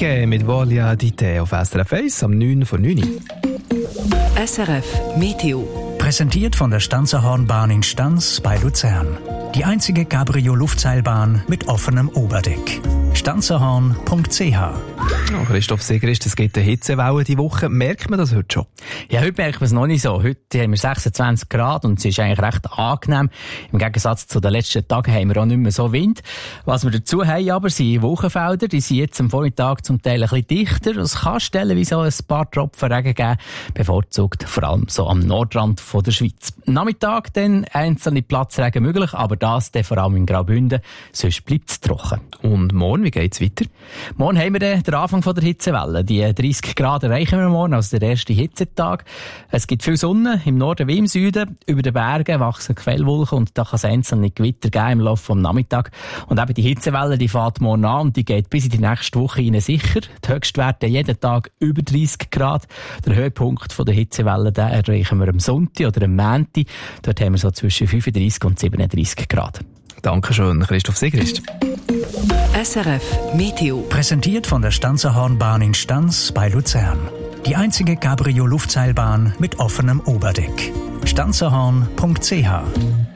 Enrique mit Voglia di te auf SRF 1 am 9 vor 9. SRF Meteo. Präsentiert von der Stanzerhornbahn in Stanz bei Luzern. Die einzige Cabrio-Luftseilbahn mit offenem Oberdeck. stanzerhorn.ch. Oh, Christoph Sigrist, es gibt eine Hitzewelle diese Woche. Merkt man das heute schon? Ja, heute merkt man es noch nicht so. Heute haben wir 26 Grad und es ist eigentlich recht angenehm. Im Gegensatz zu den letzten Tagen haben wir auch nicht mehr so Wind. Was wir dazu haben aber sind Wolkenfelder. Die sind jetzt am Vormittag zum Teil ein bisschen dichter. Es kann stellenweise auch ein paar Tropfen Regen geben. Bevorzugt vor allem so am Nordrand von der Schweiz. Am Nachmittag dann einzelne Platzregen möglich, aber das dann vor allem in Graubünden. Sonst bleibt es trocken. Und morgen, wie geht's weiter? Morgen haben wir dann den Anfang von der Hitzewelle. Die 30 Grad erreichen wir morgen, also der erste Hitzetag. Es gibt viel Sonne, im Norden wie im Süden. Über den Bergen wachsen Quellwolken und da kann es einzelne Gewitter geben im Laufe des Nachmittags. Und eben die Hitzewelle, die fährt morgen an und die geht bis in die nächste Woche rein sicher. Die Höchstwerte jeden Tag über 30 Grad. Der Höhepunkt von der Hitzewelle, den erreichen wir am Sonntag oder am Montag. Dort haben wir so zwischen 35 und 37 Grad. Dankeschön, Christoph Sigrist. SRF Meteo. Präsentiert von der Stanzerhornbahn in Stanz bei Luzern. Die einzige Cabrio-Luftseilbahn mit offenem Oberdeck. stanzerhorn.ch.